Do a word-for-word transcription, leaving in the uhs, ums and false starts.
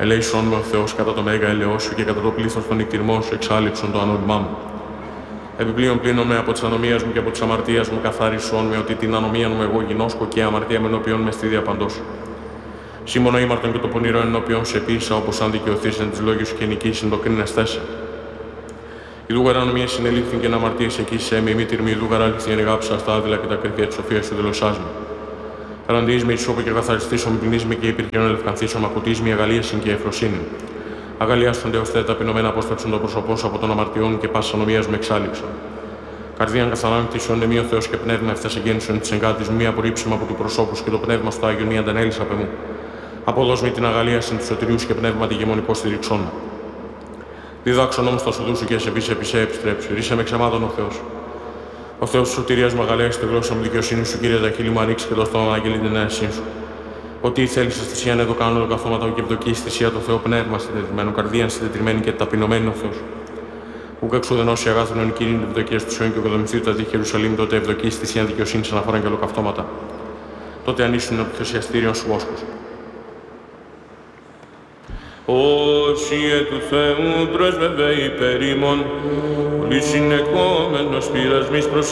Ελέησον με ο Θεός κατά το μέγα ελαιός σου και κατά το πλήθος των νικτυρμών σου εξάλληψον το ανώριμά μου. Επιπλέον πλύνομαι από της ανομίας μου και από της αμαρτίας μου, καθάρισον με ότι την ανομία μου εγώ γινώσκω και αμαρτία με ενώπιον με στη διαπαντός. Σήμωνο ήμαρτον και το πονηρό ενώπιον σε πίσα, όπως αν δικαιωθείς εν της λόγης σου και νικήσιν το κρίνεστέσαι. Η δούγαρα ανομία συνελήφθην και να αμαρτίες εκεί σε μη μη τυρμή δούγαρα αληθιέν εγάψα στα άδειλα και τα κρυφία της σοφίας σου δηλωσάς μου. Καραντείς με ισόπο και καθαριστήσω με πλυνείς με και υπηρχιόν ελευκανθήσω με ακουτείς με αγαλίασιν και εφροσύνη. Αγαλιάσουν Δεός Θεέ ταπεινωμένα απόσταξον το πρόσωπό σου από των αμαρτιών και πάσης ανομίας μου εξάλληψαν. Καρδίαν καθανάκτησον εμεί ο Θεός και πνεύμα ευθέσε γέννησον της εγκάτης μία απορρίψιμα από του προσώπου και το πνεύμα στο Άγιον μία αντανέλης απ' εμού. Απόδος με την αγαλίασιν του σωτηριούς και πνεύμα τη γεμονικό στηριξών. Διδάξον όμως τα σουδού σου και σε πίσε επισέ επιστρέψου. Ρίσε με ξεμάτων ο Θεός. Ο Θεός της σωτηρίας μου αγαλιάσει τη γλώσσα μου δικαιοσύνη σου, Κύριε, τα χείλη μου ανοίξει και το στόμα να αγγελεί την αίασή σου. Ότι θέλεις στη θυσία εδώ κάνω το καθόματα και ευδοκεί στη θυσία το Θεό πνεύμα συντετριμένο, καρδίαν συντετριμένη και ταπεινωμένη ο Θεός. Ούκα εξουδενώσει αγάθων ον Κύριε την ευδοκία του Σιών και οκοδομηθεί τα δίχη Ιερουσαλήμ, τότε ευδοκεί στη θυσία δικαιοσύνη αναφορά και ολοκαυτώματα. Τότε ανήσουν από το θυσιαστήριο σου βόσκος. Όσιε του Θεού πρέσβευε υπέρ ημών, πολύ συνεχόμενος πειρασμής προς